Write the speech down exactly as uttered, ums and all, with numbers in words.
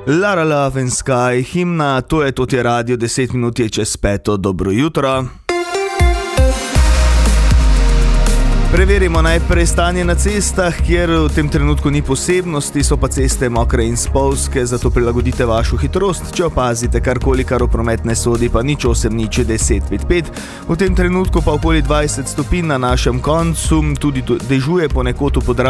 Lara Love and Sky, himna, to je Toti Radio, deset minut je čez peto, dobro jutro. Preverimo najprej stanje na cestah, kjer v tem trenutku ni posebnosti, so pa ceste mokre in spolzke, zato prilagodite vašo hitrost, če opazite karkoli, kar v promet ne sodi, pa nič osem nič deset pet pet. V tem trenutku pa okoli dvajset stopinj na našem koncu, tudi dežuje ponekod v Podravju.